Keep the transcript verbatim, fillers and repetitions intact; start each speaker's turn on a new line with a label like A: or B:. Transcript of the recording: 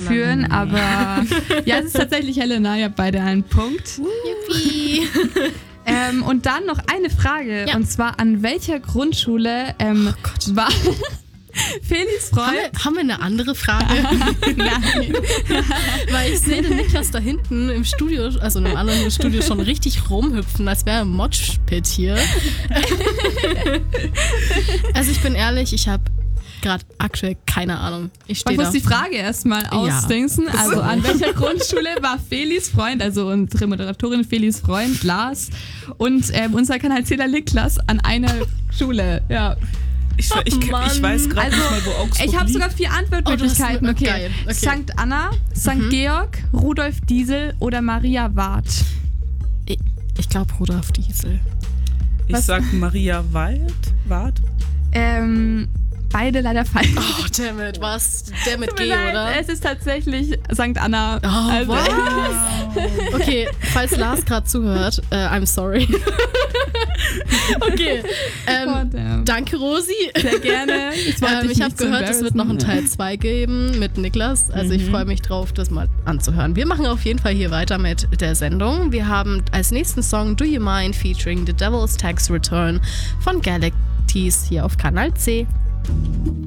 A: führen, aber ja, es ist tatsächlich Helena, ihr habt beide einen Punkt.
B: Yippie.
A: Ähm, und dann noch eine Frage,
B: Ja.
A: und zwar an welcher Grundschule ähm,
B: Oh Gott.
A: war Felis Freund?
B: Haben wir, haben wir eine andere Frage?
A: Nein.
B: Weil ich sehe den Niklas da hinten im Studio, also in einem anderen Studio, schon richtig rumhüpfen, als wäre ein Moshpit hier. Also ich bin ehrlich, ich habe gerade aktuell keine Ahnung. Ich
A: Ich
B: stehe
A: muss
B: da.
A: die Frage erstmal ausdenken. Also an welcher Grundschule war Felis Freund, also unsere Moderatorin Felis Freund, Lars, und ähm, unser Kanalzähler Niklas an einer Schule. Ja.
C: Ich, ich, ich,
B: Mann.
C: ich weiß gerade
A: Also,
C: nicht mal, wo Augsburg
A: ich habe
C: liegt.
A: sogar vier
B: Oh,
A: Antwortmöglichkeiten.
B: du hast-
A: Okay.
B: geil, okay.
A: Sankt Anna, Sankt Georg, Rudolf Diesel oder Maria Ward.
B: Ich, ich glaube Rudolf Diesel.
C: Ich
A: was-
C: sag Maria Wald. Wart.
A: Ähm, beide leider falsch.
B: Oh, dammit, was? Dammit
A: Tut mir
B: G,
A: leid,
B: oder?
A: Es ist tatsächlich Sankt Anna.
B: Oh,
A: Also-
B: was? Okay, falls Lars gerade zuhört, äh, I'm sorry. Okay, ähm,
A: Oh, damn.
B: danke Rosi.
A: Sehr gerne. Ich, wollte
B: Ähm,
A: dich
B: ich habe
A: nicht zu
B: gehört, es wird noch einen
A: embarrassen.
B: Teil zwei geben mit Niklas. Also ich
A: Mhm.
B: freue mich drauf, das mal anzuhören. Wir machen auf jeden Fall hier weiter mit der Sendung. Wir haben als nächsten Song Do You Mind featuring The Devil's Tax Return von Galaxies hier auf Kanal C.